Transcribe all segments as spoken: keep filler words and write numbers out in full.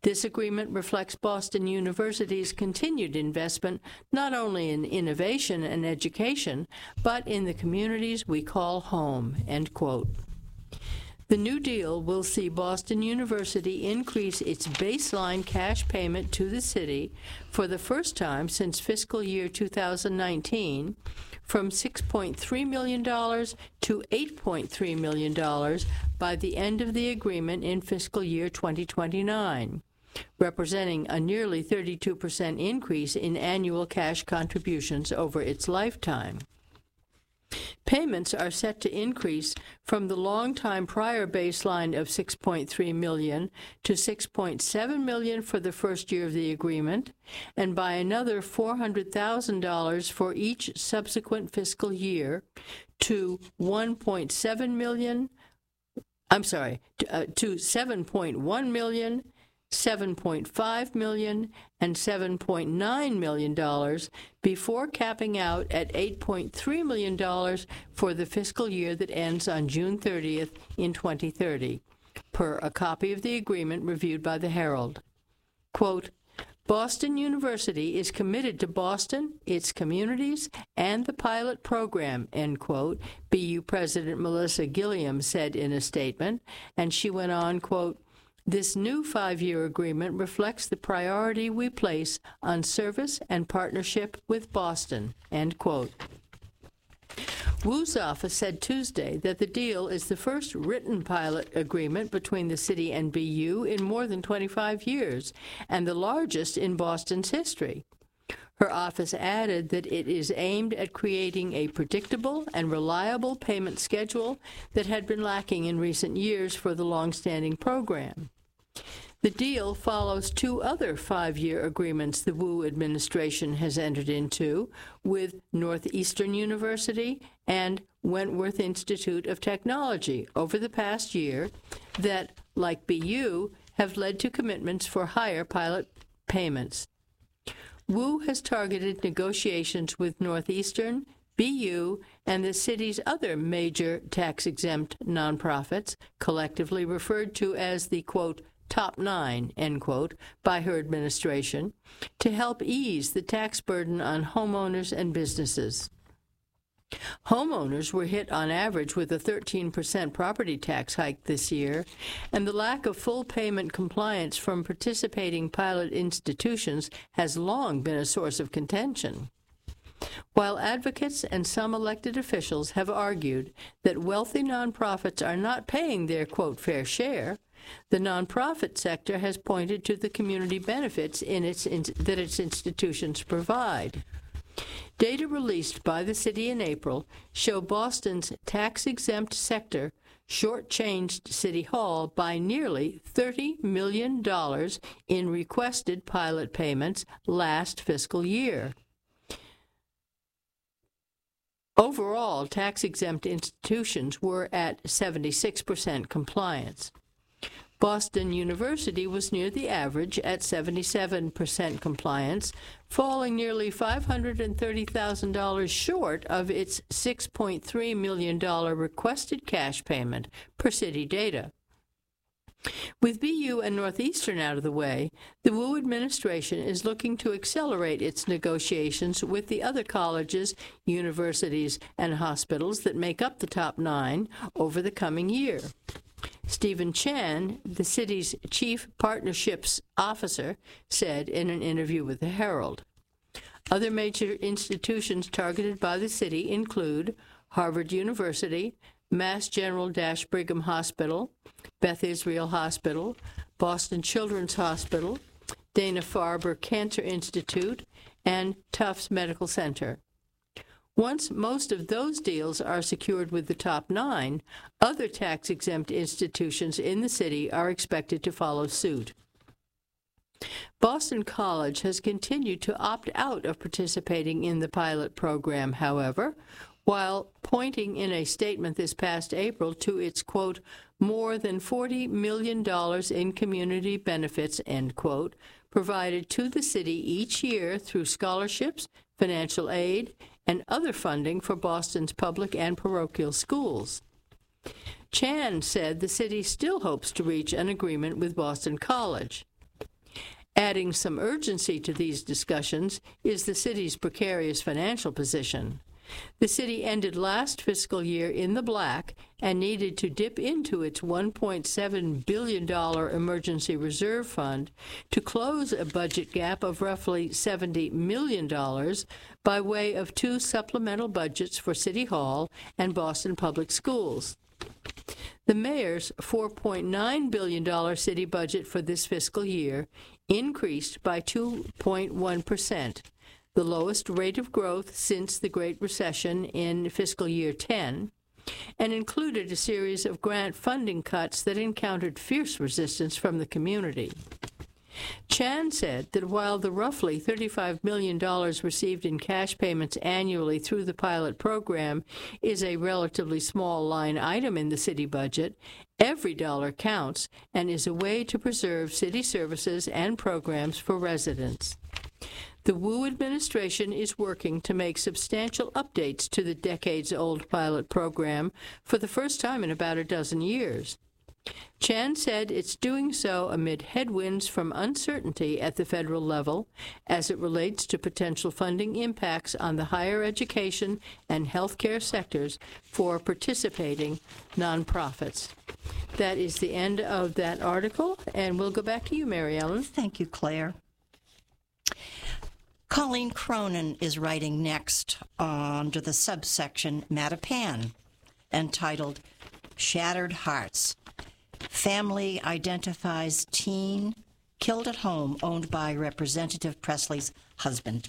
This agreement reflects Boston University's continued investment not only in innovation and education, but in the communities we call home, end quote. The new deal will see Boston University increase its baseline cash payment to the city for the first time since fiscal year two thousand nineteen from six point three million dollars to eight point three million dollars by the end of the agreement in fiscal year twenty twenty-nine, representing a nearly thirty-two percent increase in annual cash contributions over its lifetime. Payments are set to increase from the long-time prior baseline of six point three million dollars to six point seven million dollars for the first year of the agreement, and by another four hundred thousand dollars for each subsequent fiscal year to one point seven million dollars, I'm sorry, to, uh, to seven point one million dollars, seven point five million dollars, and seven point nine million dollars before capping out at eight point three million dollars for the fiscal year that ends on June thirtieth in twenty thirty, per a copy of the agreement reviewed by the Herald. Quote, Boston University is committed to Boston, its communities, and the pilot program, end quote, B U President Melissa Gilliam said in a statement, and she went on, quote, this new five-year agreement reflects the priority we place on service and partnership with Boston, end quote. Wu's office said Tuesday that the deal is the first written pilot agreement between the city and B U in more than twenty-five years, and the largest in Boston's history. Her office added that it is aimed at creating a predictable and reliable payment schedule that had been lacking in recent years for the long-standing program. The deal follows two other five-year agreements the Wu administration has entered into with Northeastern University and Wentworth Institute of Technology over the past year that, like B U, have led to commitments for higher pilot payments. Wu has targeted negotiations with Northeastern, B U, and the city's other major tax-exempt nonprofits, collectively referred to as the, quote, top nine, end quote, by her administration, to help ease the tax burden on homeowners and businesses. Homeowners were hit on average with a thirteen percent property tax hike this year, and the lack of full payment compliance from participating pilot institutions has long been a source of contention. While advocates and some elected officials have argued that wealthy nonprofits are not paying their, quote, fair share, the nonprofit sector has pointed to the community benefits in its in, that its institutions provide. Data released by the city in April show Boston's tax-exempt sector shortchanged City Hall by nearly thirty million dollars in requested pilot payments last fiscal year. Overall, tax-exempt institutions were at seventy-six percent compliance. Boston University was near the average at seventy-seven percent compliance, falling nearly five hundred thirty thousand dollars short of its six point three million dollars requested cash payment, per city data. With B U and Northeastern out of the way, the Wu administration is looking to accelerate its negotiations with the other colleges, universities, and hospitals that make up the top nine over the coming year. Stephen Chan, the city's chief partnerships officer, said in an interview with the Herald. Other major institutions targeted by the city include Harvard University, Mass General-Brigham Hospital, Beth Israel Hospital, Boston Children's Hospital, Dana-Farber Cancer Institute, and Tufts Medical Center. Once most of those deals are secured with the top nine, other tax-exempt institutions in the city are expected to follow suit. Boston College has continued to opt out of participating in the pilot program, however, while pointing in a statement this past April to its, quote, more than forty million dollars in community benefits, end quote, provided to the city each year through scholarships, financial aid, and other funding for Boston's public and parochial schools. Chan said the city still hopes to reach an agreement with Boston College. Adding some urgency to these discussions is the city's precarious financial position. The city ended last fiscal year in the black and needed to dip into its one point seven billion dollars emergency reserve fund to close a budget gap of roughly seventy million dollars by way of two supplemental budgets for City Hall and Boston Public Schools. The mayor's four point nine billion dollars city budget for this fiscal year increased by two point one percent, the lowest rate of growth since the Great Recession in fiscal year ten, and included a series of grant funding cuts that encountered fierce resistance from the community. Chan said that while the roughly thirty-five million dollars received in cash payments annually through the pilot program is a relatively small line item in the city budget, every dollar counts and is a way to preserve city services and programs for residents. The Wu administration is working to make substantial updates to the decades-old pilot program for the first time in about a dozen years. Chan said it's doing so amid headwinds from uncertainty at the federal level as it relates to potential funding impacts on the higher education and healthcare sectors for participating nonprofits. That is the end of that article, and we'll go back to you, Mary Ellen. Thank you, Claire. Colleen Cronin is writing next under the subsection Mattapan, entitled Shattered Hearts. Family identifies teen killed at home owned by Representative Presley's husband.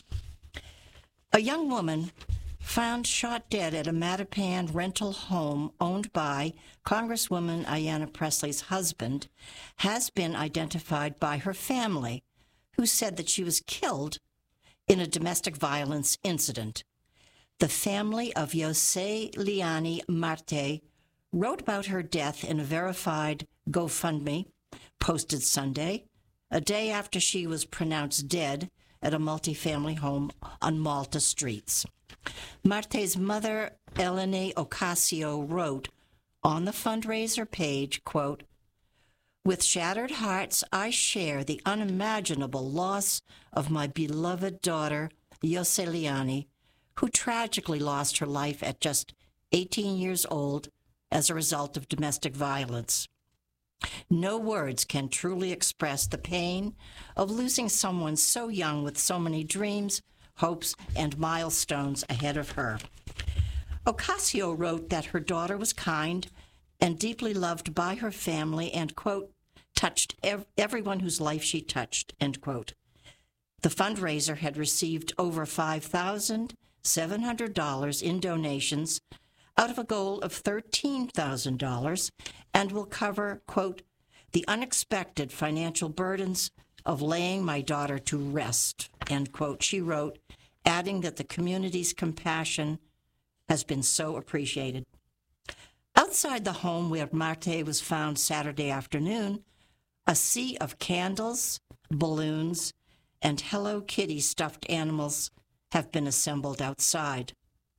A young woman found shot dead at a Mattapan rental home owned by Congresswoman Ayanna Presley's husband has been identified by her family, who said that she was killed in a domestic violence incident. The family of Yoseliani Marte wrote about her death in a verified GoFundMe posted Sunday, a day after she was pronounced dead at a multifamily home on Malta streets. Marte's mother, Eleni Ocasio, wrote on the fundraiser page, quote, "With shattered hearts, I share the unimaginable loss of my beloved daughter, Yoseliani, who tragically lost her life at just eighteen years old as a result of domestic violence. No words can truly express the pain of losing someone so young with so many dreams, hopes, and milestones ahead of her." Ocasio wrote that her daughter was kind and deeply loved by her family and, quote, touched ev- everyone whose life she touched, end quote. The fundraiser had received over five thousand seven hundred dollars in donations out of a goal of thirteen thousand dollars and will cover, quote, the unexpected financial burdens of laying my daughter to rest, end quote, she wrote, adding that the community's compassion has been so appreciated. Outside the home where Marte was found Saturday afternoon, a sea of candles, balloons, and Hello Kitty stuffed animals have been assembled outside.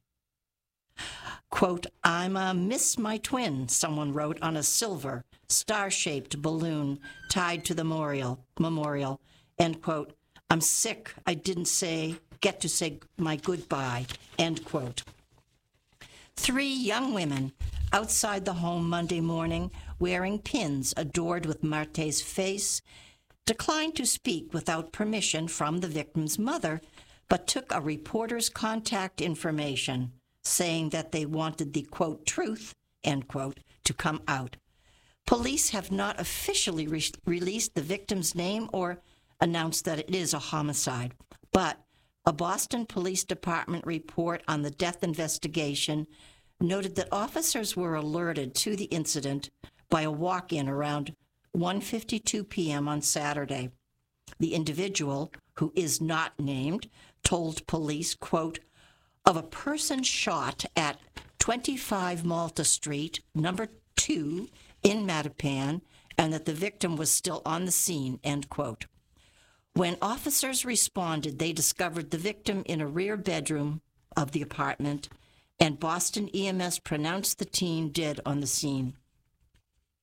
Quote, "I'm a miss my twin," someone wrote on a silver, star-shaped balloon tied to the memorial, memorial, end quote. "I'm sick, I didn't say, get to say my goodbye," end quote. Three young women outside the home Monday morning wearing pins adored with Marte's face declined to speak without permission from the victim's mother, but took a reporter's contact information, saying that they wanted the, quote, truth, end quote, to come out. Police have not officially re- released the victim's name or announced that it is a homicide, but a Boston Police Department report on the death investigation noted that officers were alerted to the incident by a walk-in around one fifty-two p.m. on Saturday. The individual, who is not named, told police, quote, of a person shot at twenty-five Malta Street, number two, in Mattapan, and that the victim was still on the scene, end quote. When officers responded, they discovered the victim in a rear bedroom of the apartment, and Boston E M S pronounced the teen dead on the scene.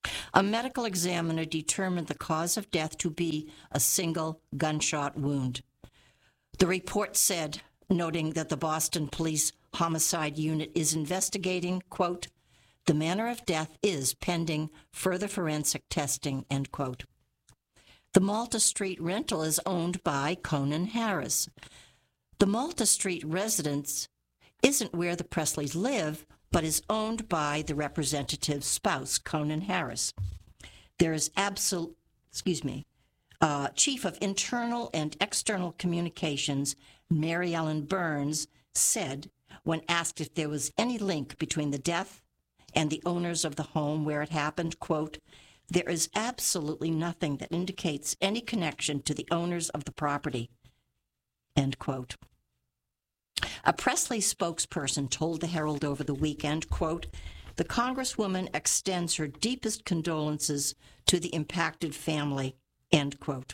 A medical examiner determined the cause of death to be a single gunshot wound. The report said, noting that the Boston Police Homicide Unit is investigating, quote, the manner of death is pending further forensic testing, end quote. The Malta Street rental is owned by Conan Harris. The Malta Street residence isn't where the Presleys live, but is owned by the representative's spouse, Conan Harris. There is absolute, excuse me, uh, Chief of Internal and External Communications, Mary Ellen Burns, said when asked if there was any link between the death and the owners of the home where it happened, quote, there is absolutely nothing that indicates any connection to the owners of the property, end quote. A Presley spokesperson told the Herald over the weekend, quote, the Congresswoman extends her deepest condolences to the impacted family, end quote.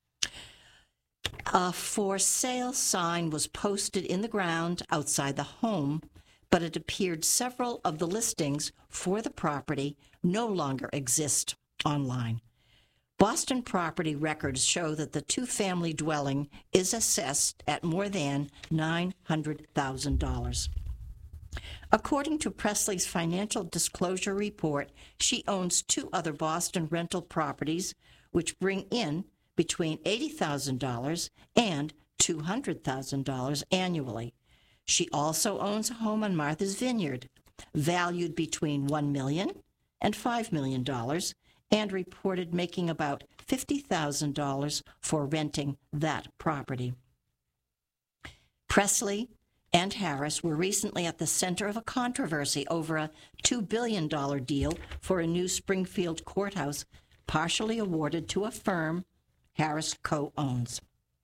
A for sale sign was posted in the ground outside the home, but it appeared several of the listings for the property no longer exist online. Boston property records show that the two-family dwelling is assessed at more than nine hundred thousand dollars. According to Presley's financial disclosure report, she owns two other Boston rental properties, which bring in between eighty thousand dollars and two hundred thousand dollars annually. She also owns a home on Martha's Vineyard, valued between one million dollars and five million dollars, and reported making about fifty thousand dollars for renting that property. Presley and Harris were recently at the center of a controversy over a two billion dollars deal for a new Springfield courthouse, partially awarded to a firm Harris co-owns.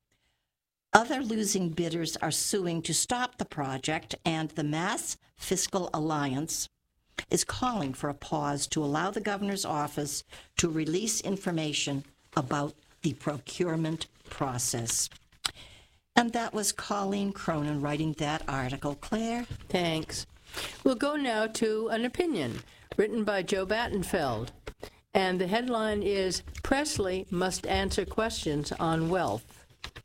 Other losing bidders are suing to stop the project, and the Mass Fiscal Alliance is calling for a pause to allow the governor's office to release information about the procurement process. And that was Colleen Cronin writing that article. Claire? Thanks. We'll go now to an opinion written by Joe Battenfeld. And the headline is, Presley Must Answer Questions on Wealth.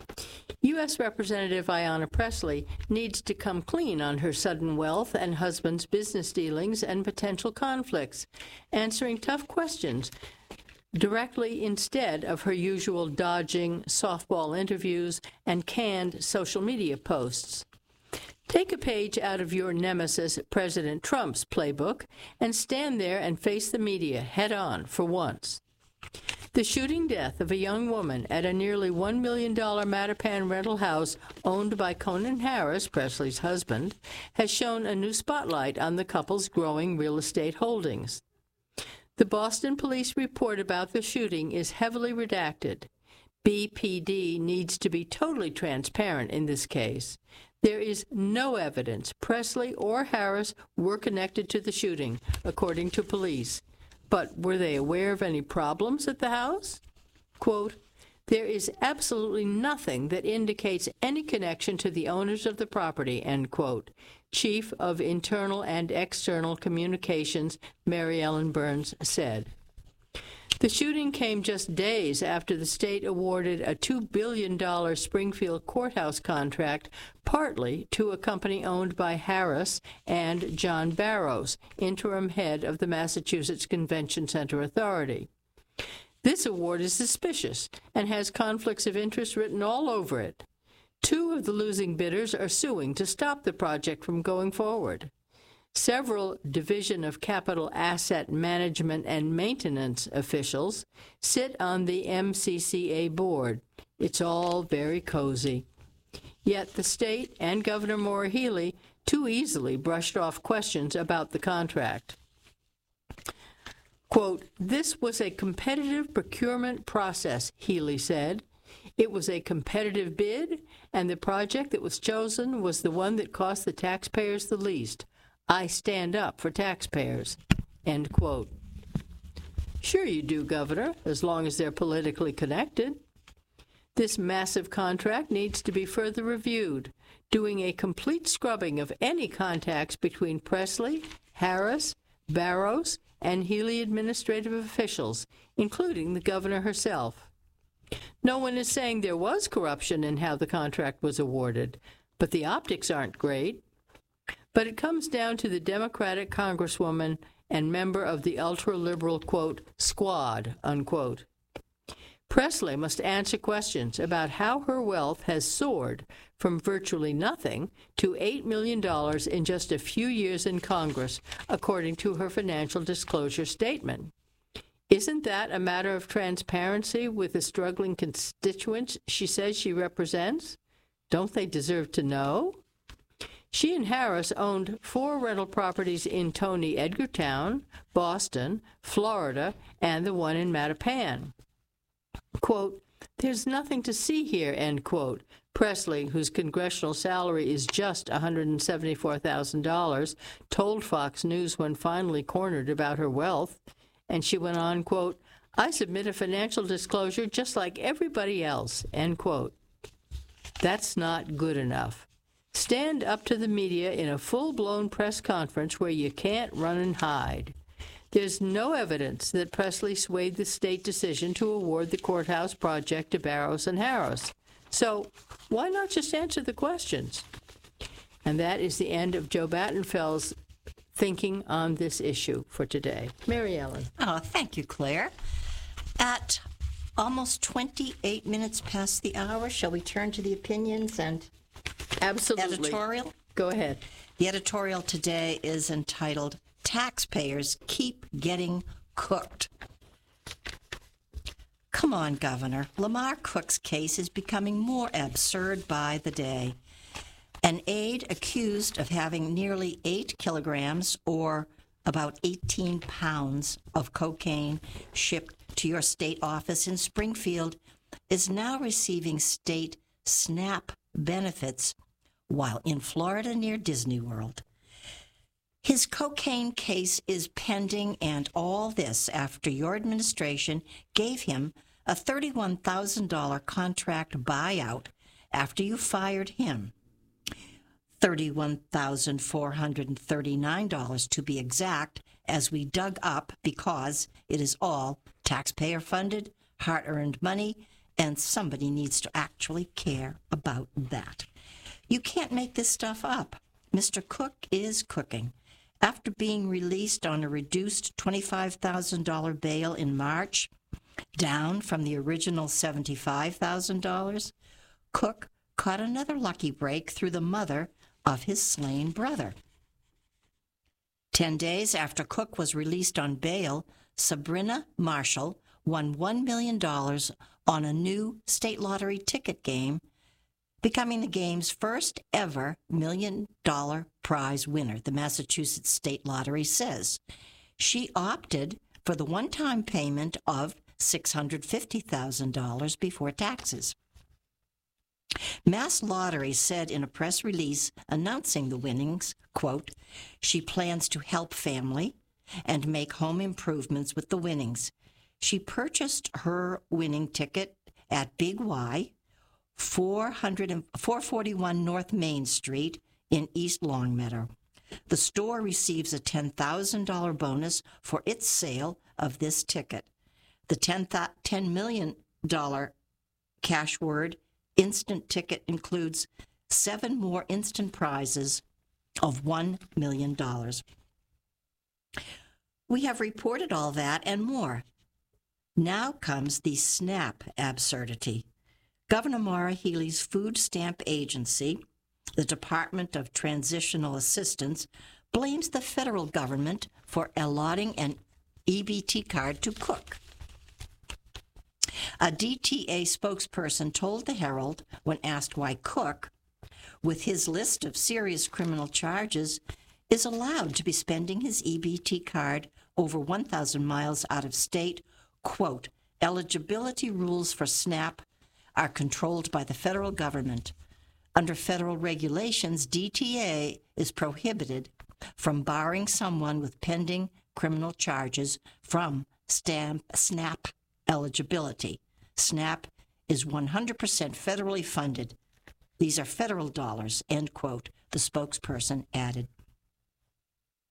U S Representative Ayanna Presley needs to come clean on her sudden wealth and husband's business dealings and potential conflicts, answering tough questions directly instead of her usual dodging, softball interviews, and canned social media posts. Take a page out of your nemesis, President Trump's playbook, and stand there and face the media head-on for once. The shooting death of a young woman at a nearly one million dollars Mattapan rental house owned by Conan Harris, Presley's husband, has shown a new spotlight on the couple's growing real estate holdings. The Boston police report about the shooting is heavily redacted. B P D needs to be totally transparent in this case. There is no evidence Presley or Harris were connected to the shooting, according to police. But were they aware of any problems at the house? Quote, there is absolutely nothing that indicates any connection to the owners of the property, end quote. Chief of Internal and External Communications, Mary Ellen Burns, said. The shooting came just days after the state awarded a two billion dollars Springfield courthouse contract partly to a company owned by Harris and John Barrows, interim head of the Massachusetts Convention Center Authority. This award is suspicious and has conflicts of interest written all over it. Two of the losing bidders are suing to stop the project from going forward. Several Division of Capital Asset Management and Maintenance officials sit on the M C C A board. It's all very cozy. Yet the state and Governor Maura Healey too easily brushed off questions about the contract. Quote, this was a competitive procurement process, Healey said. It was a competitive bid, and the project that was chosen was the one that cost the taxpayers the least. I stand up for taxpayers, end quote. Sure you do, Governor, as long as they're politically connected. This massive contract needs to be further reviewed, doing a complete scrubbing of any contacts between Presley, Harris, Barrows, and Healy administrative officials, including the governor herself. No one is saying there was corruption in how the contract was awarded, but the optics aren't great. But it comes down to the Democratic congresswoman and member of the ultra-liberal, quote, squad, unquote. Presley must answer questions about how her wealth has soared from virtually nothing to eight million dollars in just a few years in Congress, according to her financial disclosure statement. Isn't that a matter of transparency with the struggling constituents she says she represents? Don't they deserve to know? She and Harris owned four rental properties in Tony Edgartown, Boston, Florida, and the one in Mattapan. Quote, there's nothing to see here, end quote. Presley, whose congressional salary is just one hundred seventy-four thousand dollars, told Fox News when finally cornered about her wealth. And she went on, quote, I submit a financial disclosure just like everybody else, end quote. That's not good enough. Stand up to the media in a full-blown press conference where you can't run and hide. There's no evidence that Presley swayed the state decision to award the courthouse project to Barrows and Harris. So why not just answer the questions? And that is the end of Joe Battenfeld's thinking on this issue for today. Mary Ellen. Oh, thank you, Claire. At almost twenty-eight minutes past the hour, shall we turn to the opinions and Absolutely. editorial? Go ahead. The editorial today is entitled, Taxpayers Keep Getting Cooked. Come on, Governor. Lamar Cook's case is becoming more absurd by the day. An aide accused of having nearly eight kilograms, or about eighteen pounds, of cocaine shipped to your state office in Springfield is now receiving state SNAP benefits while in Florida near Disney World. His cocaine case is pending, and all this after your administration gave him a thirty-one thousand dollars contract buyout after you fired him. thirty-one thousand four hundred thirty-nine dollars to be exact, as we dug up, because it is all taxpayer-funded, hard-earned money, and somebody needs to actually care about that. You can't make this stuff up. Mister Cook is cooking. After being released on a reduced twenty-five thousand dollars bail in March, down from the original seventy-five thousand dollars, Cook caught another lucky break through the mother of his slain brother. Ten days after Cook was released on bail, Sabrina Marshall won one million dollars on a new state lottery ticket game, becoming the game's first ever million-dollar prize winner, the Massachusetts State Lottery says. She opted for the one-time payment of six hundred fifty thousand dollars before taxes. Mass Lottery said in a press release announcing the winnings, quote, she plans to help family and make home improvements with the winnings. She purchased her winning ticket at Big Y, four forty-one North Main Street in East Longmeadow. The store receives a ten thousand dollars bonus for its sale of this ticket. The ten million dollars cash word instant ticket includes seven more instant prizes of one million dollars. We have reported all that and more. Now comes the SNAP absurdity. Governor Maura Healey's food stamp agency, the Department of Transitional Assistance, blames the federal government for allotting an E B T card to Cook. A D T A spokesperson told the Herald when asked why Cook, with his list of serious criminal charges, is allowed to be spending his E B T card over one thousand miles out of state, quote, eligibility rules for SNAP are controlled by the federal government. Under federal regulations, D T A is prohibited from barring someone with pending criminal charges from stamp, SNAP eligibility. SNAP is one hundred percent federally funded. These are federal dollars, end quote, the spokesperson added.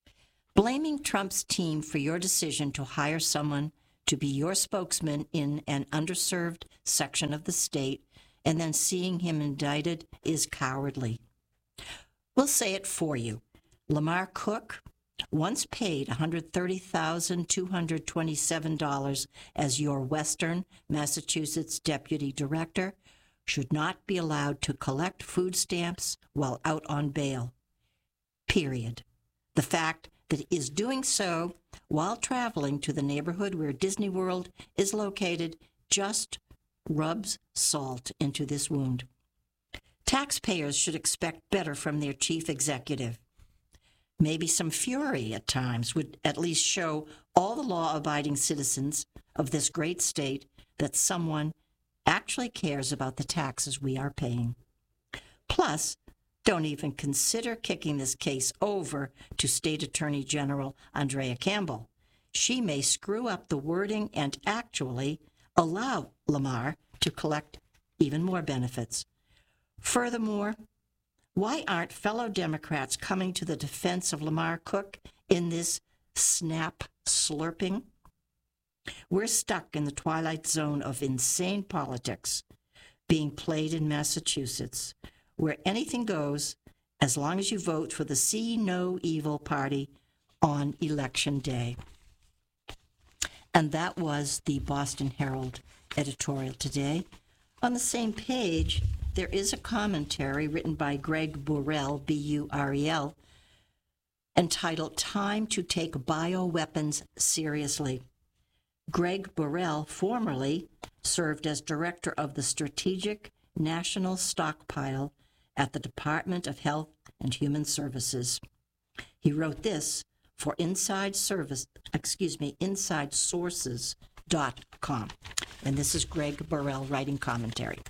Blaming Trump's team for your decision to hire someone to be your spokesman in an underserved section of the state and then seeing him indicted is cowardly. We'll say it for you. Lamar Cook once paid one hundred thirty thousand two hundred twenty-seven dollars as your Western Massachusetts deputy director, should not be allowed to collect food stamps while out on bail. Period. The fact that he is doing so while traveling to the neighborhood where Disney World is located just rubs salt into this wound. Taxpayers should expect better from their chief executive. Maybe some fury at times would at least show all the law-abiding citizens of this great state that someone actually cares about the taxes we are paying. Plus, don't even consider kicking this case over to State Attorney General Andrea Campbell. She may screw up the wording and actually allow Lamar to collect even more benefits. Furthermore, why aren't fellow Democrats coming to the defense of Lamar Cook in this snap slurping? We're stuck in the twilight zone of insane politics being played in Massachusetts, where anything goes as long as you vote for the See No Evil Party on Election Day. And that was the Boston Herald editorial today. On the same page, there is a commentary written by Greg Burrell, B U R E L, entitled Time to Take Bioweapons Seriously. Greg Burrell formerly served as director of the Strategic National Stockpile at the Department of Health and Human Services. He wrote this for Inside Service, excuse me, inside sources dot com. And this is Greg Burrell writing commentary.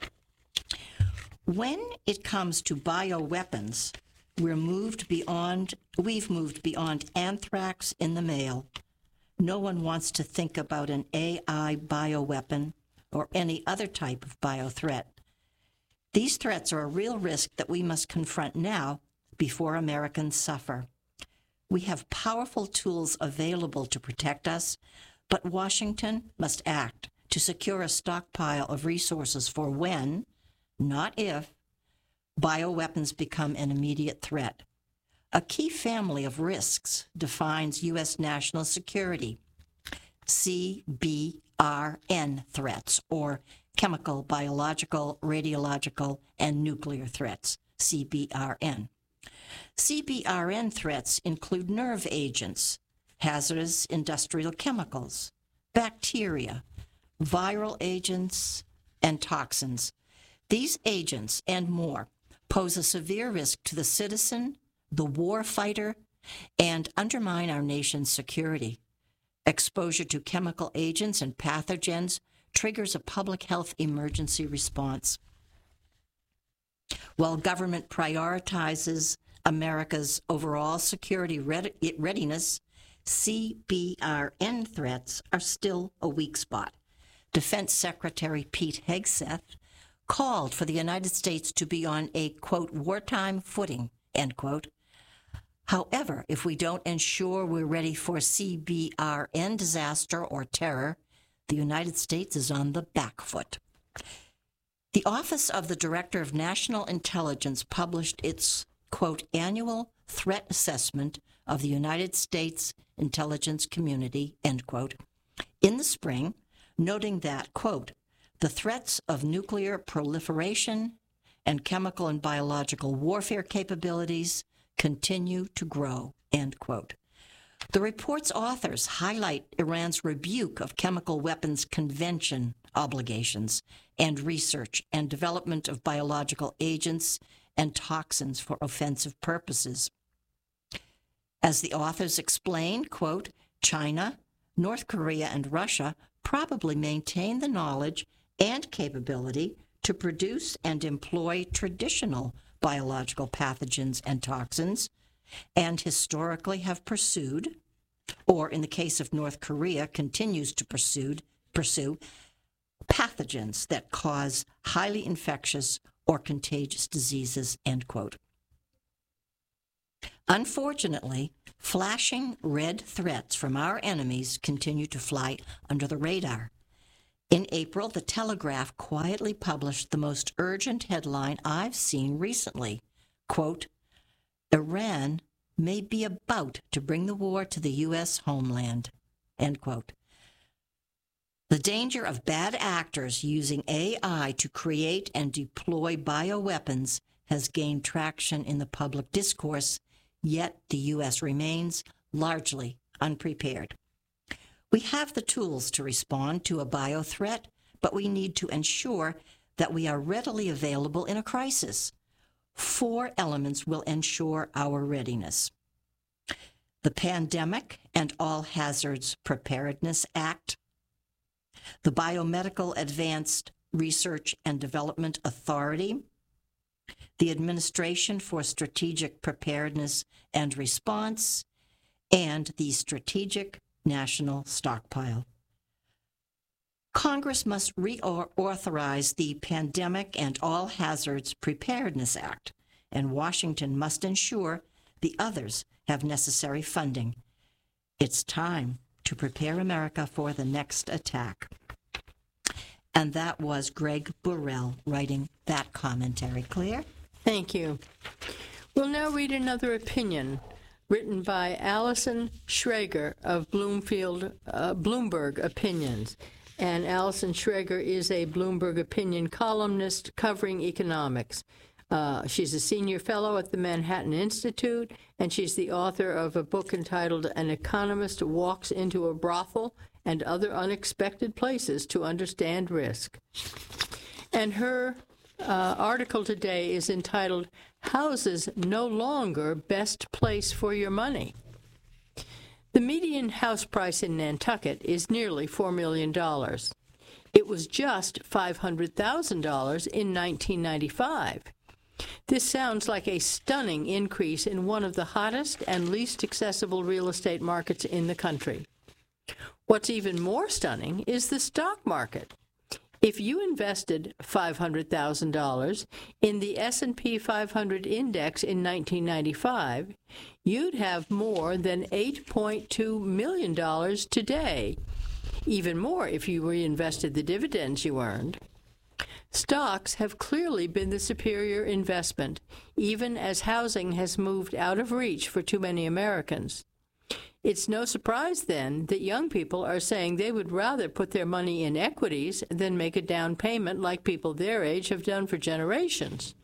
When it comes to bioweapons, we're moved beyond, we've moved beyond anthrax in the mail. No one wants to think about an A I bioweapon or any other type of biothreat. These threats are a real risk that we must confront now before Americans suffer. We have powerful tools available to protect us, but Washington must act to secure a stockpile of resources for when, not if, bioweapons become an immediate threat. A key family of risks defines U S national security. C B R N threats, or chemical, biological, radiological, and nuclear threats, C B R N. C B R N threats include nerve agents, hazardous industrial chemicals, bacteria, viral agents, and toxins. These agents and more pose a severe risk to the citizen, the war fighter, and undermine our nation's security. Exposure to chemical agents and pathogens triggers a public health emergency response. While government prioritizes America's overall security readiness, C B R N threats are still a weak spot. Defense Secretary Pete Hegseth called for the United States to be on a, quote, wartime footing, end quote. However, if we don't ensure we're ready for C B R N disaster or terror, the United States is on the back foot. The Office of the Director of National Intelligence published its, quote, annual threat assessment of the United States intelligence community, end quote, in the spring, noting that, quote, the threats of nuclear proliferation and chemical and biological warfare capabilities continue to grow, end quote. The report's authors highlight Iran's rebuke of chemical weapons convention obligations and research and development of biological agents and toxins for offensive purposes. As the authors explain, quote, China, North Korea, and Russia probably maintain the knowledge and capability to produce and employ traditional biological pathogens and toxins, and historically have pursued, or in the case of North Korea, continues to pursue, pursue pathogens that cause highly infectious or contagious diseases, end quote. Unfortunately, flashing red threats from our enemies continue to fly under the radar. In April, The Telegraph quietly published the most urgent headline I've seen recently. Quote, Iran may be about to bring the war to the U S homeland. End quote. The danger of bad actors using A I to create and deploy bioweapons has gained traction in the public discourse, yet the U S remains largely unprepared. We have the tools to respond to a biothreat, but we need to ensure that we are readily available in a crisis. Four elements will ensure our readiness. The Pandemic and All Hazards Preparedness Act, the Biomedical Advanced Research and Development Authority, the Administration for Strategic Preparedness and Response, and the Strategic National Stockpile. Congress must reauthorize the Pandemic and All Hazards Preparedness Act, and Washington must ensure the others have necessary funding. It's time to prepare America for the next attack. And that was Greg Burrell writing that commentary. Claire? Thank you. We'll now read another opinion written by Allison Schrager of Bloomfield, uh, Bloomberg Opinions. And Allison Schrager is a Bloomberg Opinion columnist covering economics. Uh, she's a senior fellow at the Manhattan Institute, and she's the author of a book entitled An Economist Walks into a Brothel and Other Unexpected Places to Understand Risk. And her uh, article today is entitled, Houses No Longer Best Place for Your Money. The median house price in Nantucket is nearly four million dollars. It was just five hundred thousand dollars in nineteen ninety-five. This sounds like a stunning increase in one of the hottest and least accessible real estate markets in the country. What's even more stunning is the stock market. If you invested five hundred thousand dollars in the S and P five hundred index in nineteen ninety-five, you'd have more than eight point two million dollars today, even more if you reinvested the dividends you earned. Stocks have clearly been the superior investment, even as housing has moved out of reach for too many Americans. It's no surprise, then, that young people are saying they would rather put their money in equities than make a down payment like people their age have done for generations.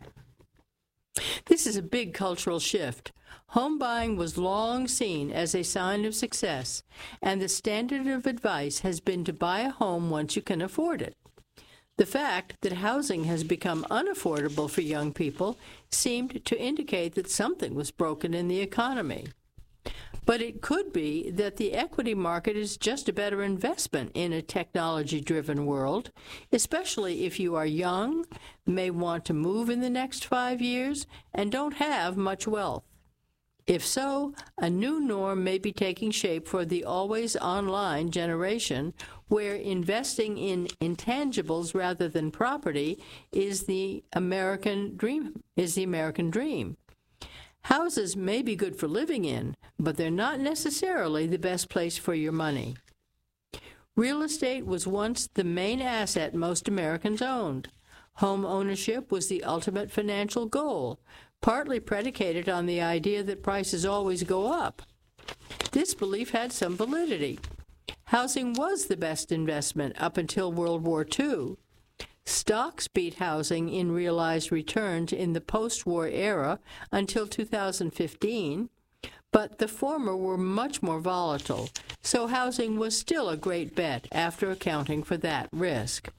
This is a big cultural shift. Home buying was long seen as a sign of success, and the standard of advice has been to buy a home once you can afford it. The fact that housing has become unaffordable for young people seemed to indicate that something was broken in the economy. But it could be that the equity market is just a better investment in a technology-driven world, especially if you are young, may want to move in the next five years, and don't have much wealth. If so, a new norm may be taking shape for the always-online generation, where investing in intangibles rather than property is the American dream. Is the American dream. Houses may be good for living in, but they're not necessarily the best place for your money. Real estate was once the main asset most Americans owned. Home ownership was the ultimate financial goal, partly predicated on the idea that prices always go up. This belief had some validity. Housing was the best investment up until World War Two. Stocks beat housing in realized returns in the post-war era until two thousand fifteen, but the former were much more volatile, so housing was still a great bet after accounting for that risk.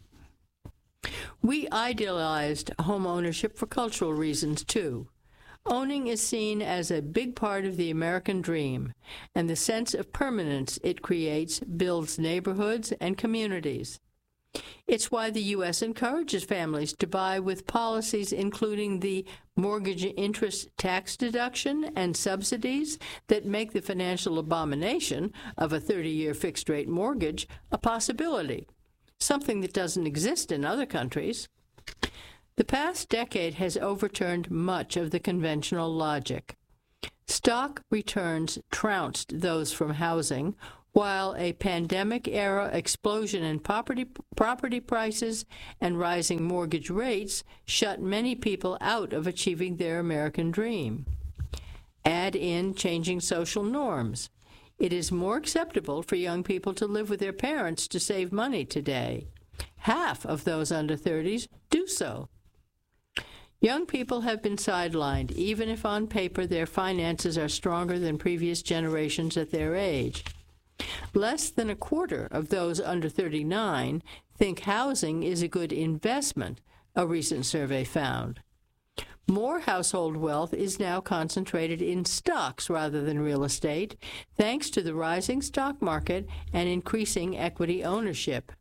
We idealized home ownership for cultural reasons, too. Owning is seen as a big part of the American dream, and the sense of permanence it creates builds neighborhoods and communities. It's why the U S encourages families to buy with policies including the mortgage interest tax deduction and subsidies that make the financial abomination of a thirty-year fixed-rate mortgage a possibility, something that doesn't exist in other countries. The past decade has overturned much of the conventional logic. Stock returns trounced those from housing, while a pandemic-era explosion in property, property prices and rising mortgage rates shut many people out of achieving their American dream. Add in changing social norms. It is more acceptable for young people to live with their parents to save money today. Half of those under thirties do so. Young people have been sidelined, even if on paper their finances are stronger than previous generations at their age. Less than a quarter of those under thirty-nine think housing is a good investment, a recent survey found. More household wealth is now concentrated in stocks rather than real estate, thanks to the rising stock market and increasing equity ownership.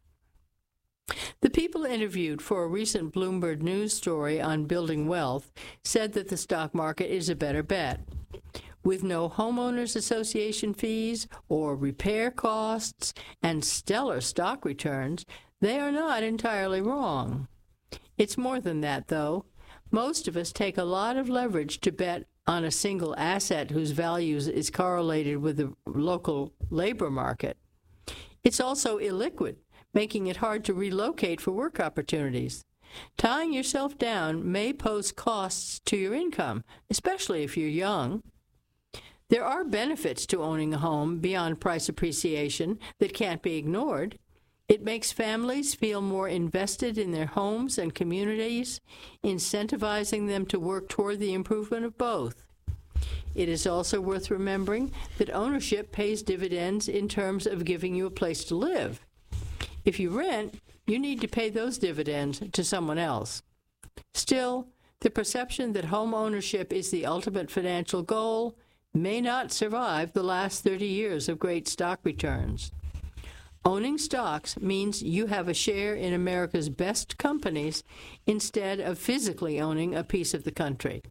The people interviewed for a recent Bloomberg News story on building wealth said that the stock market is a better bet. With no homeowners association fees or repair costs and stellar stock returns, they are not entirely wrong. It's more than that, though. Most of us take a lot of leverage to bet on a single asset whose value is correlated with the local labor market. It's also illiquid, making it hard to relocate for work opportunities. Tying yourself down may pose costs to your income, especially if you're young. There are benefits to owning a home beyond price appreciation that can't be ignored. It makes families feel more invested in their homes and communities, incentivizing them to work toward the improvement of both. It is also worth remembering that ownership pays dividends in terms of giving you a place to live. If you rent, you need to pay those dividends to someone else. Still, the perception that home ownership is the ultimate financial goal may not survive the last thirty years of great stock returns. Owning stocks means you have a share in America's best companies instead of physically owning a piece of the country.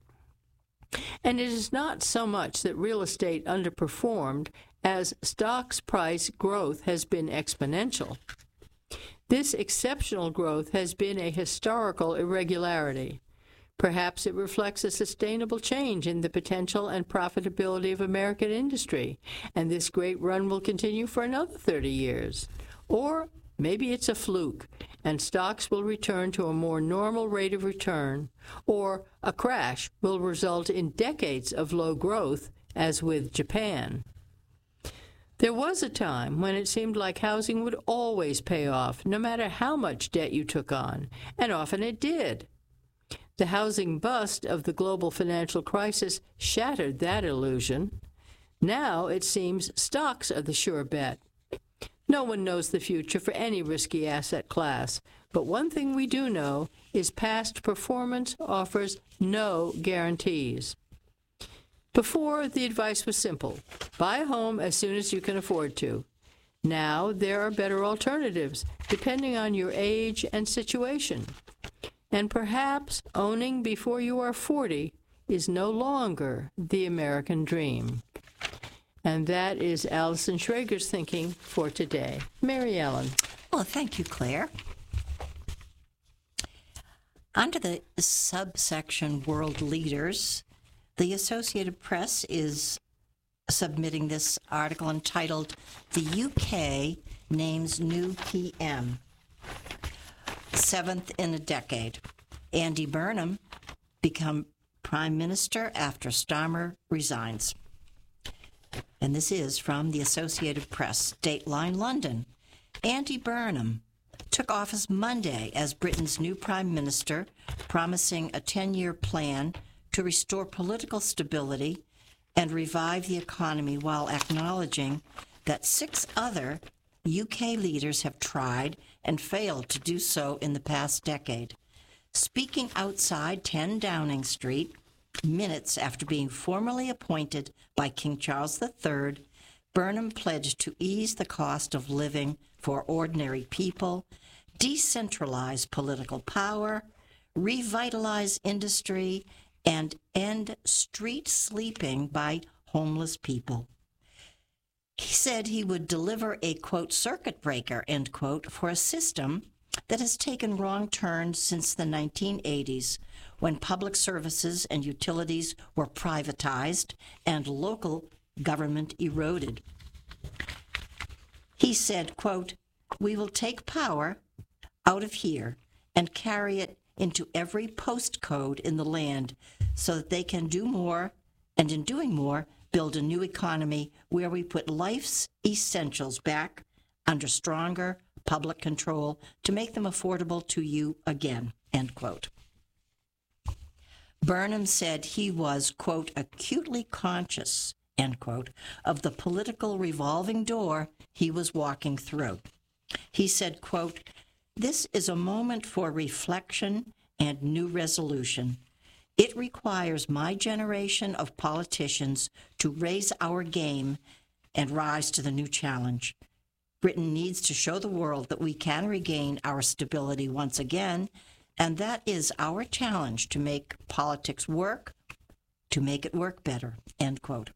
And it is not so much that real estate underperformed as stocks price growth has been exponential. This exceptional growth has been a historical irregularity. Perhaps it reflects a sustainable change in the potential and profitability of American industry, and this great run will continue for another thirty years. Or maybe it's a fluke, and stocks will return to a more normal rate of return, or a crash will result in decades of low growth, as with Japan. There was a time when it seemed like housing would always pay off, no matter how much debt you took on, and often it did. The housing bust of the global financial crisis shattered that illusion. Now it seems stocks are the sure bet. No one knows the future for any risky asset class, but one thing we do know is past performance offers no guarantees. Before, the advice was simple: buy a home as soon as you can afford to. Now there are better alternatives, depending on your age and situation. And perhaps owning before you are forty is no longer the American dream. And that is Allison Schrager's thinking for today. Mary Ellen. Well, thank you, Claire. Under the subsection World Leaders, the Associated Press is submitting this article entitled, "The U K Names New P M." Seventh in a decade. Andy Burnham become Prime Minister after Starmer resigns. And this is from the Associated Press, Dateline London. Andy Burnham took office Monday as Britain's new Prime Minister, promising a ten-year plan to restore political stability and revive the economy while acknowledging that six other U K leaders have tried and failed to do so in the past decade. Speaking outside ten Downing Street, minutes after being formally appointed by King Charles the Third, Burnham pledged to ease the cost of living for ordinary people, decentralize political power, revitalize industry, and end street sleeping by homeless people. He said he would deliver a, quote, circuit breaker, end quote, for a system that has taken wrong turns since the nineteen eighties, when public services and utilities were privatized and local government eroded. He said, quote, "We will take power out of here and carry it into every postcode in the land so that they can do more, and in doing more, build a new economy where we put life's essentials back under stronger public control to make them affordable to you again," end quote. Burnham said he was, quote, "acutely conscious," end quote, of the political revolving door he was walking through. He said, quote, "This is a moment for reflection and new resolution. It requires my generation of politicians to raise our game and rise to the new challenge. Britain needs to show the world that we can regain our stability once again, and that is our challenge, to make politics work, to make it work better," end quote.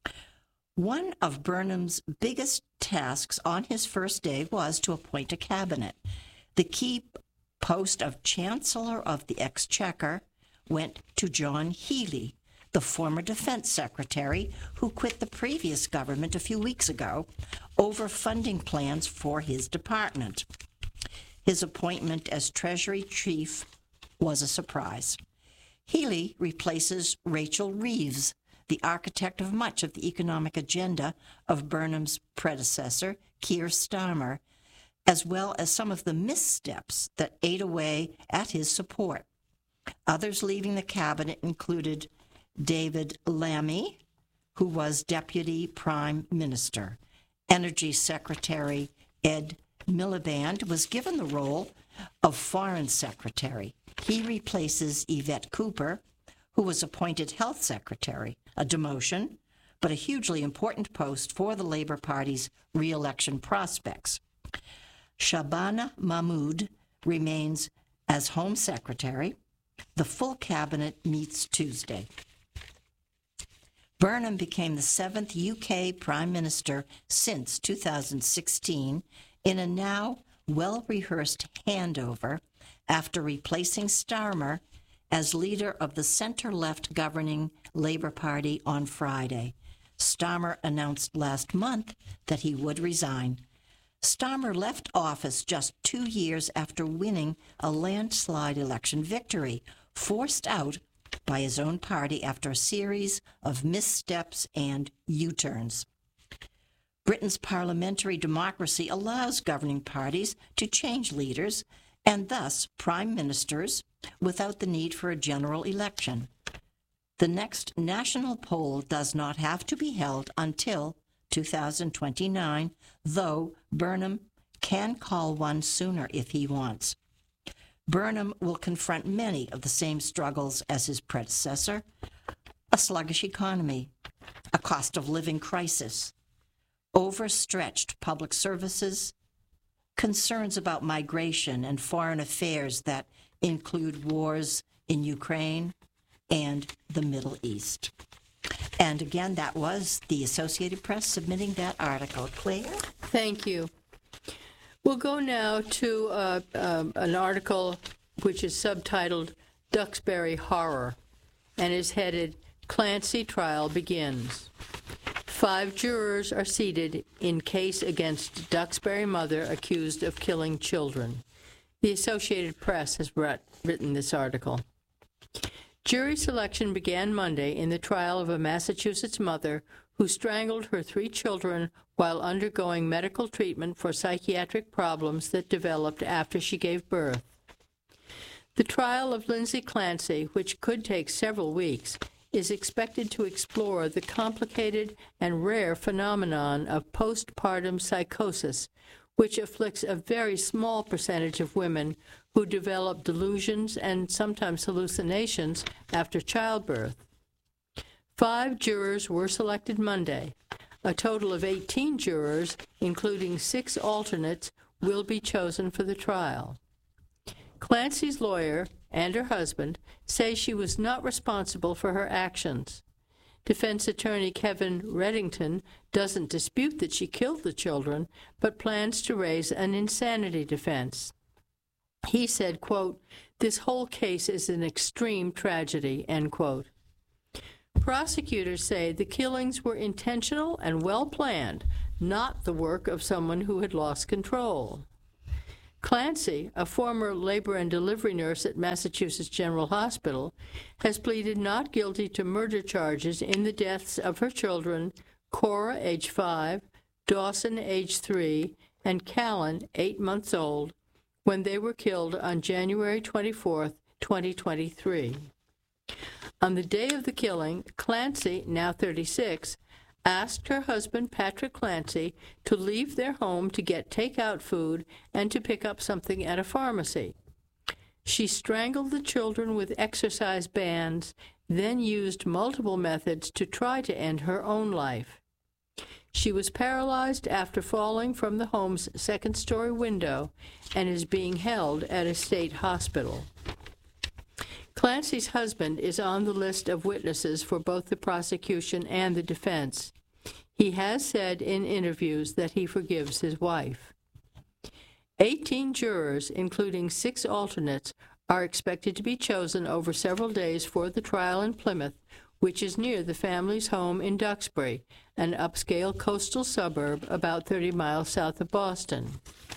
One of Burnham's biggest tasks on his first day was to appoint a cabinet. The key post of Chancellor of the Exchequer went to John Healey, the former Defense Secretary who quit the previous government a few weeks ago over funding plans for his department. His appointment as Treasury Chief was a surprise. Healey replaces Rachel Reeves, the architect of much of the economic agenda of Burnham's predecessor, Keir Starmer, as well as some of the missteps that ate away at his support. Others leaving the cabinet included David Lammy, who was Deputy Prime Minister. Energy Secretary Ed Miliband was given the role of Foreign Secretary. He replaces Yvette Cooper, who was appointed Health Secretary, a demotion, but a hugely important post for the Labour Party's re-election prospects. Shabana Mahmood remains as Home Secretary. The full cabinet meets Tuesday. Burnham became the seventh U K Prime Minister since two thousand sixteen in a now well-rehearsed handover after replacing Starmer as leader of the center-left governing Labour Party on Friday. Starmer announced last month that he would resign. Starmer left office just two years after winning a landslide election victory, forced out by his own party after a series of missteps and U-turns. Britain's parliamentary democracy allows governing parties to change leaders and thus prime ministers without the need for a general election. The next national poll does not have to be held until two thousand twenty-nine, though Burnham can call one sooner if he wants. Burnham will confront many of the same struggles as his predecessor: a sluggish economy, a cost of living crisis, overstretched public services, concerns about migration and foreign affairs that include wars in Ukraine and the Middle East. And again, that was the Associated Press submitting that article. Claire? Thank you. We'll go now to uh, um, an article which is subtitled Duxbury Horror and is headed Clancy Trial Begins. Five jurors are seated in case against Duxbury mother accused of killing children. The Associated Press has brought, written this article. Jury selection began Monday in the trial of a Massachusetts mother who strangled her three children while undergoing medical treatment for psychiatric problems that developed after she gave birth. The trial of Lindsay Clancy, which could take several weeks, is expected to explore the complicated and rare phenomenon of postpartum psychosis, which afflicts a very small percentage of women who develop delusions and sometimes hallucinations after childbirth. Five jurors were selected Monday. A total of eighteen jurors, including six alternates, will be chosen for the trial. Clancy's lawyer and her husband say she was not responsible for her actions. Defense attorney Kevin Reddington doesn't dispute that she killed the children, but plans to raise an insanity defense. He said, quote, "This whole case is an extreme tragedy," end quote. Prosecutors say the killings were intentional and well-planned, not the work of someone who had lost control. Clancy, a former labor and delivery nurse at Massachusetts General Hospital, has pleaded not guilty to murder charges in the deaths of her children, Cora, age five, Dawson, age three, and Callan, eight months old, when they were killed on January twenty-fourth, twenty twenty-three. On the day of the killing, Clancy, now thirty-six, asked her husband, Patrick Clancy, to leave their home to get takeout food and to pick up something at a pharmacy. She strangled the children with exercise bands, then used multiple methods to try to end her own life. She was paralyzed after falling from the home's second-story window and is being held at a state hospital. Clancy's husband is on the list of witnesses for both the prosecution and the defense. He has said in interviews that he forgives his wife. Eighteen jurors, including six alternates, are expected to be chosen over several days for the trial in Plymouth, which is near the family's home in Duxbury, an upscale coastal suburb about thirty miles south of Boston.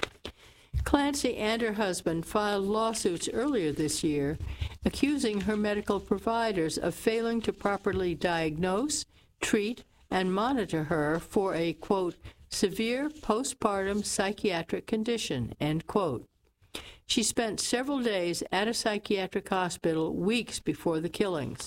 Clancy and her husband filed lawsuits earlier this year, accusing her medical providers of failing to properly diagnose, treat, and monitor her for a, quote, severe postpartum psychiatric condition, end quote. She spent several days at a psychiatric hospital weeks before the killings.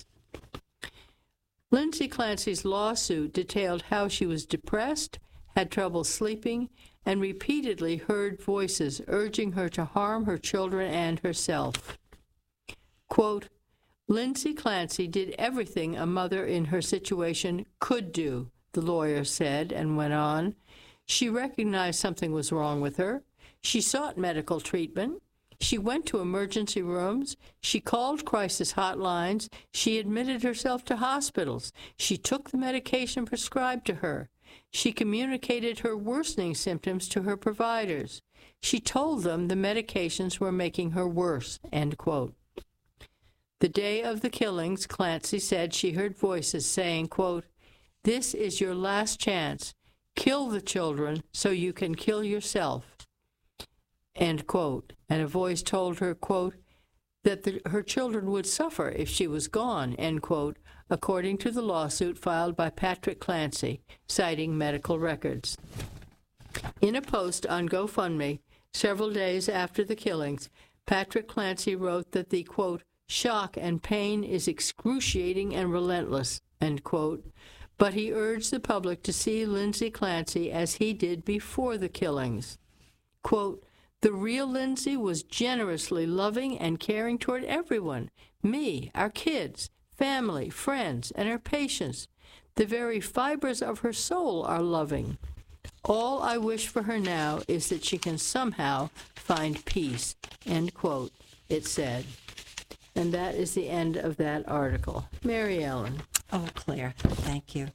Lindsay Clancy's lawsuit detailed how she was depressed, had trouble sleeping, and repeatedly heard voices urging her to harm her children and herself. Quote, Lindsay Clancy did everything a mother in her situation could do, the lawyer said, and went on. She recognized something was wrong with her. She sought medical treatment. She went to emergency rooms. She called crisis hotlines. She admitted herself to hospitals. She took the medication prescribed to her. She communicated her worsening symptoms to her providers. She told them the medications were making her worse, end quote. The day of the killings, Clancy said she heard voices saying, quote, this is your last chance. Kill the children so you can kill yourself, end quote. And a voice told her, quote, that the, her children would suffer if she was gone, end quote, according to the lawsuit filed by Patrick Clancy, citing medical records. In a post on GoFundMe, several days after the killings, Patrick Clancy wrote that the, quote, shock and pain is excruciating and relentless, end quote, but he urged the public to see Lindsay Clancy as he did before the killings. Quote, the real Lindsay was generously loving and caring toward everyone, me, our kids, family, friends, and her patients. The very fibers of her soul are loving. All I wish for her now is that she can somehow find peace, end quote, it said. And that is the end of that article. Mary Ellen. Oh, Claire, thank you.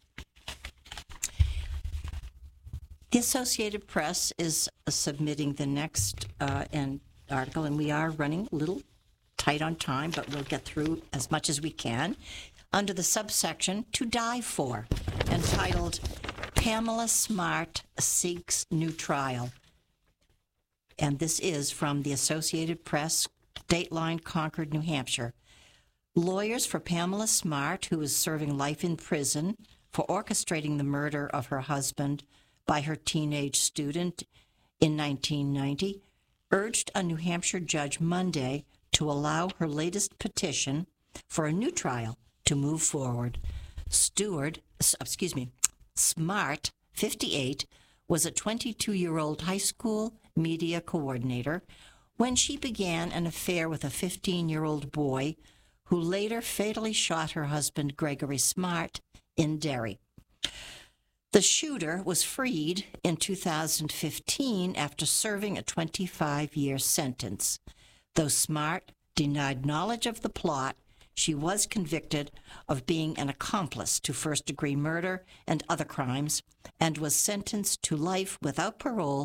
The Associated Press is uh, submitting the next uh, and article, and we are running a little tight on time, but we'll get through as much as we can, under the subsection To Die For, entitled Pamela Smart Seeks New Trial. And this is from the Associated Press, Dateline, Concord, New Hampshire. Lawyers for Pamela Smart, who is serving life in prison for orchestrating the murder of her husband by her teenage student in nineteen ninety, urged a New Hampshire judge Monday to allow her latest petition for a new trial to move forward. Stewart, excuse me, Smart, fifty-eight, was a twenty-two-year-old high school media coordinator when she began an affair with a fifteen-year-old boy who later fatally shot her husband, Gregory Smart, in Derry. The shooter was freed in two thousand fifteen after serving a twenty-five-year sentence. Though Smart denied knowledge of the plot, she was convicted of being an accomplice to first-degree murder and other crimes and was sentenced to life without parole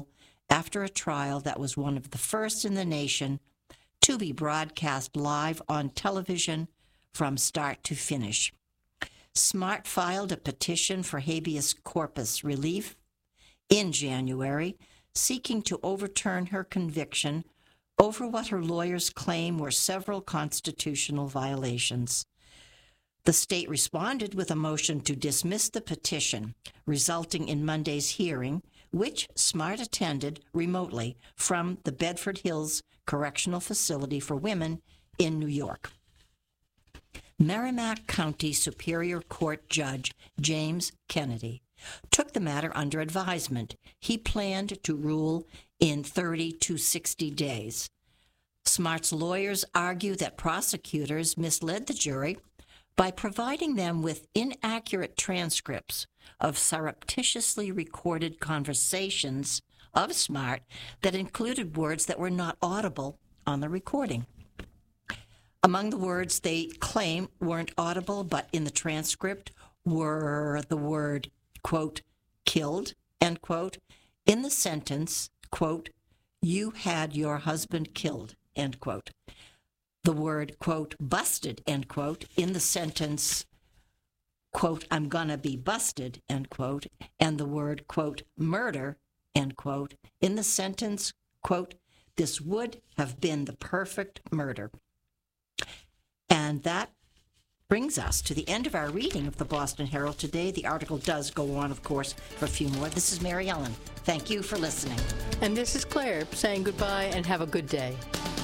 after a trial that was one of the first in the nation to be broadcast live on television from start to finish. Smart filed a petition for habeas corpus relief in January, seeking to overturn her conviction over what her lawyers claim were several constitutional violations. The state responded with a motion to dismiss the petition, resulting in Monday's hearing, which Smart attended remotely from the Bedford Hills Correctional Facility for Women in New York. Merrimack County Superior Court Judge James Kennedy took the matter under advisement. He planned to rule in thirty to sixty days. Smart's lawyers argue that prosecutors misled the jury by providing them with inaccurate transcripts of surreptitiously recorded conversations of Smart that included words that were not audible on the recording. Among the words they claim weren't audible but in the transcript were the word, quote, killed, end quote, in the sentence, quote, you had your husband killed, end quote. The word, quote, busted, end quote, in the sentence, quote, I'm gonna be busted, end quote, and the word, quote, murder, end quote, in the sentence, quote, this would have been the perfect murder. And that brings us to the end of our reading of the Boston Herald today. The article does go on, of course, for a few more. This is Mary Ellen. Thank you for listening. And this is Claire saying goodbye and have a good day.